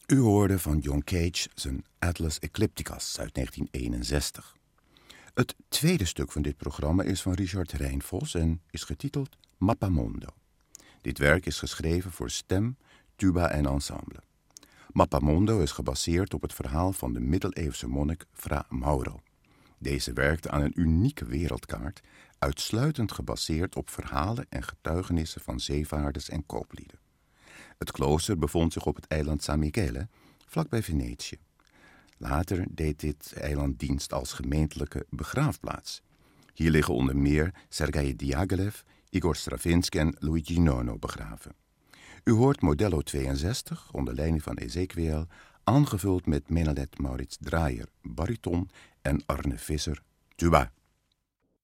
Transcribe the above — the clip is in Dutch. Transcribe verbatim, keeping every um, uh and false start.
U hoorde van John Cage zijn Atlas Eclipticas uit negentien eenenzestig. Het tweede stuk van dit programma is van Richard Rijnvos en is getiteld Mappamondo. Dit werk is geschreven voor stem, tuba en ensemble. Mappamondo is gebaseerd op het verhaal van de middeleeuwse monnik Fra Mauro. Deze werkte aan een unieke wereldkaart, uitsluitend gebaseerd op verhalen en getuigenissen van zeevaarders en kooplieden. Het klooster bevond zich op het eiland San Michele, vlakbij Venetië. Later deed dit eiland dienst als gemeentelijke begraafplaats. Hier liggen onder meer Sergei Diaghilev, Igor Stravinsky en Luigi Nono begraven. U hoort Modello tweeënzestig, onder leiding van Ezequiel, aangevuld met Menelet Maurits Draaier, bariton en Arne Visser, tuba.